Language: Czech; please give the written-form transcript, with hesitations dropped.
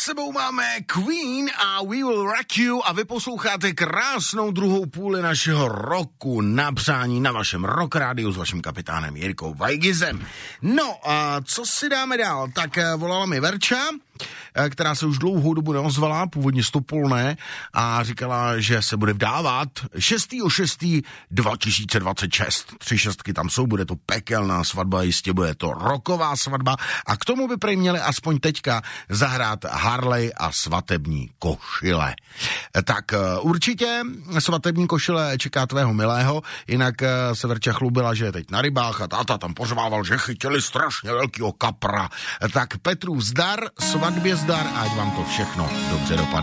sebou máme Queen a We Will Rock You a vy posloucháte krásnou druhou půli našeho roku na přání na vašem Rock Rádiu s vaším kapitánem Jirkou Vajgizem. No a co si dáme dál? Tak volala mi Verča, která se už dlouhou dobu neozvala, původně stopolné, a říkala, že se bude vdávat 6.6.2026. 3 šestky tam jsou, bude to pekelná svatba, jistě bude to rocková svatba a k tomu by prej měli aspoň teďka zahrát Harley a svatební košile. Tak určitě svatební košile čeká tvého milého, jinak se Verča chlubila, že je teď na rybách a táta tam pořvával, že chytili strašně velkýho kapra. Tak Petru zdar, svatbě zdar, ať vám to všechno dobře dopadne.